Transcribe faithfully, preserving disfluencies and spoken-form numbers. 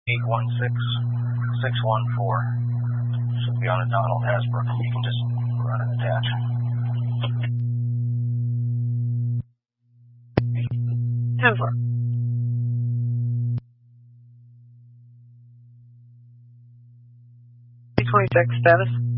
eight one six, six one four. Should be on a Donald Hasbrook. You can just run and attach. ten four. twenty-six status.